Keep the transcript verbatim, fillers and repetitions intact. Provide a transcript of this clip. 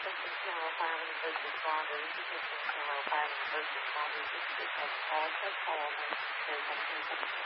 System Camera Fireman and First Responders, System Camera Fireman and First Responders, this is all such call, and